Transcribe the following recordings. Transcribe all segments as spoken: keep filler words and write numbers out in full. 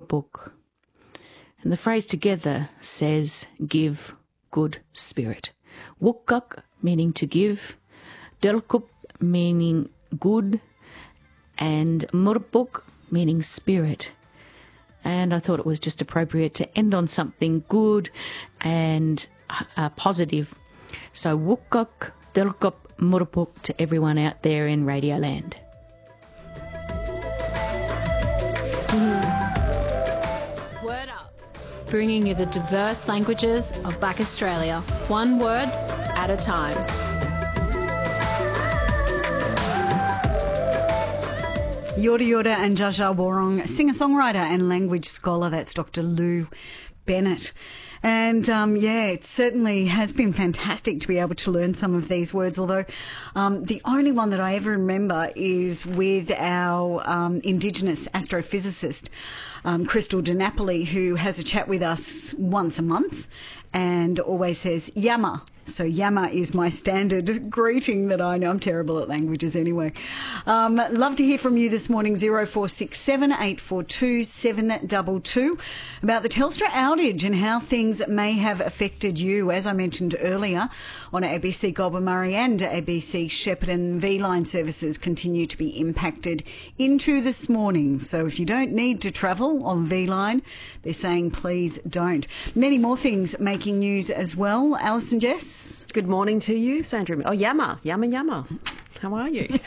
Murupuk. And the phrase together says, give good spirit. Wukkak meaning to give, Delkup meaning good, and Murupuk meaning spirit. And I thought it was just appropriate to end on something good and uh, positive. So Wukkak, Delkup, Murupuk to everyone out there in Radio Land. Word Up, bringing you the diverse languages of Black Australia, one word at a time. Yorta Yorta and Dja Dja Wurrung, singer-songwriter and language scholar. That's Doctor Lou Bennett. And, um, yeah, it certainly has been fantastic to be able to learn some of these words, although um, the only one that I ever remember is with our um, Indigenous astrophysicist, um, Crystal DiNapoli, who has a chat with us once a month and always says, Yama. So Yama is my standard greeting that I know. I'm terrible at languages anyway. Um, love to hear from you this morning, zero four six seven, eight four two, seven two two, about the Telstra outage and how things may have affected you. As I mentioned earlier, on A B C Goulburn-Murray and A B C Shepparton, V-Line services continue to be impacted into this morning. So if you don't need to travel on V-Line, they're saying please don't. Many more things making news as well. Alison Jess? Good morning to you, Sandra. Oh, Yama, Yama, Yama. How are you?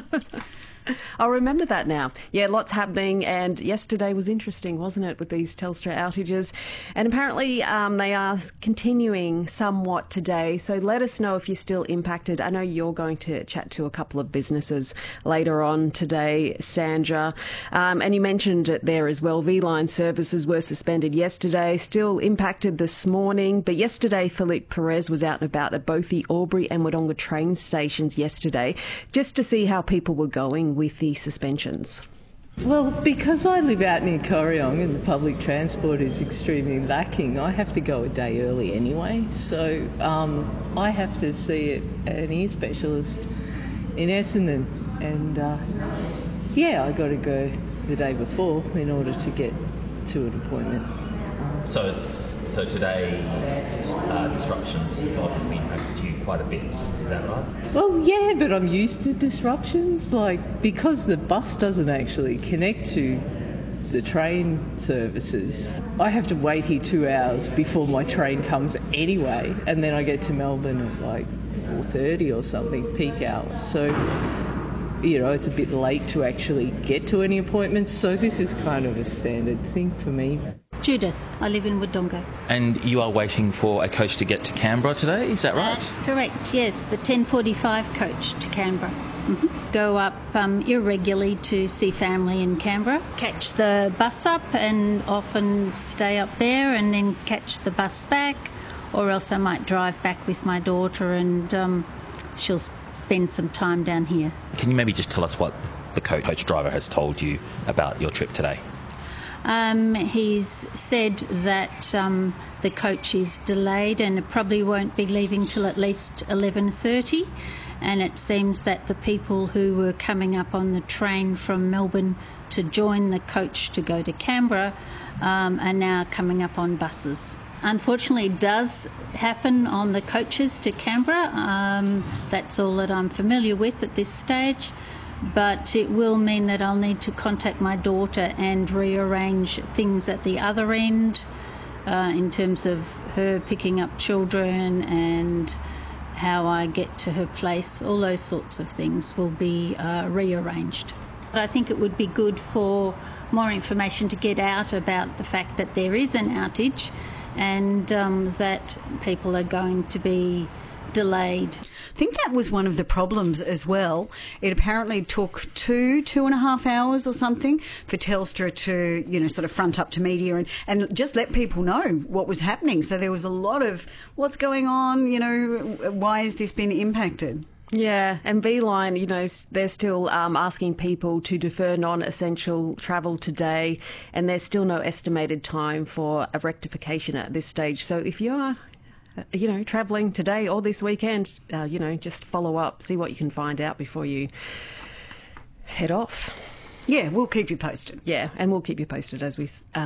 I'll remember that now. Yeah, lots happening, and yesterday was interesting, wasn't it, with these Telstra outages? And apparently um, they are continuing somewhat today, so let us know if you're still impacted. I know you're going to chat to a couple of businesses later on today, Sandra. Um, and you mentioned it there as well, V-Line services were suspended yesterday, still impacted this morning, but yesterday Philippe Perez was out and about at both the Albury and Wodonga train stations yesterday, just to see how people were going with the suspensions. Well, because I live out near Corryong and the public transport is extremely lacking, I have to go a day early anyway. So um, I have to see an ear specialist in Essendon, and uh, yeah, I got to go the day before in order to get to an appointment. Um, so, so today, uh, disruptions have obviously impacted you quite a bit. Is that right? Well, yeah, but I'm used to disruptions. Like, because the bus doesn't actually connect to the train services, I have to wait here two hours before my train comes anyway, and then I get to Melbourne at like four thirty or something, peak hours. So, you know, it's a bit late to actually get to any appointments, so this is kind of a standard thing for me. Judith, I live in Wodonga. And you are waiting for a coach to get to Canberra today, is that right? That's correct, yes, the ten forty-five coach to Canberra. Mm-hmm. Go up um, irregularly to see family in Canberra, catch the bus up and often stay up there and then catch the bus back, or else I might drive back with my daughter and um, she'll spend some time down here. Can you maybe just tell us what the coach, coach driver has told you about your trip today? Um, he's said that um, the coach is delayed and it probably won't be leaving till at least eleven thirty, and it seems that the people who were coming up on the train from Melbourne to join the coach to go to Canberra um, are now coming up on buses. Unfortunately, it does happen on the coaches to Canberra. Um, that's all that I'm familiar with at this stage. But it will mean that I'll need to contact my daughter and rearrange things at the other end uh, in terms of her picking up children and how I get to her place. All those sorts of things will be uh, rearranged. But I think it would be good for more information to get out about the fact that there is an outage and um, that people are going to be delayed. I think that was one of the problems as well. It apparently took two, two and a half hours or something for Telstra to, you know, sort of front up to media and, and just let people know what was happening. So there was a lot of what's going on, you know, why has this been impacted? Yeah, and V-Line, you know, they're still um, asking people to defer non-essential travel today, and there's still no estimated time for a rectification at this stage. So if you are you know, travelling today or this weekend, uh, you know, just follow up, see what you can find out before you head off. Yeah, we'll keep you posted. Yeah, and we'll keep you posted as we... Uh,